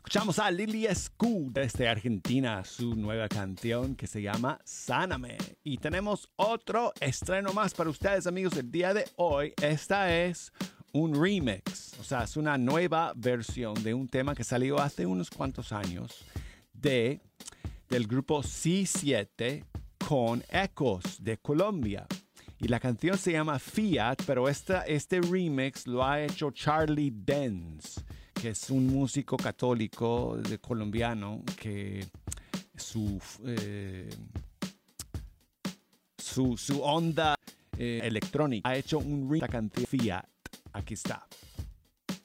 Escuchamos a Lili Escu desde Argentina, su nueva canción que se llama Sáname. Y tenemos otro estreno más para ustedes, amigos, el día de hoy. Esta es un remix, o sea, es una nueva versión de un tema que salió hace unos cuantos años del grupo C7 con Ecos de Colombia. Y la canción se llama Fiat, pero este remix lo ha hecho Charlie Benz, que es un músico católico colombiano que su onda electrónica ha hecho un remix de la canción Fiat. Aquí está.